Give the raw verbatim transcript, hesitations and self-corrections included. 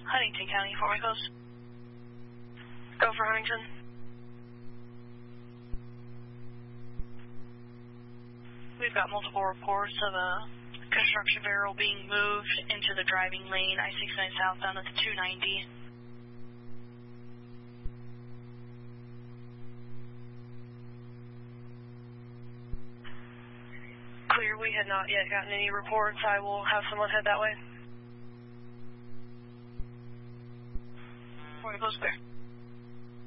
Huntington County, Fort Wayne Coast. Go for Huntington. We've got multiple reports of a construction barrel being moved into the driving lane, I sixty-nine southbound at the two ninety. Clear, we had not yet gotten any reports. I will have someone head that way. Fort Wayne Coast clear.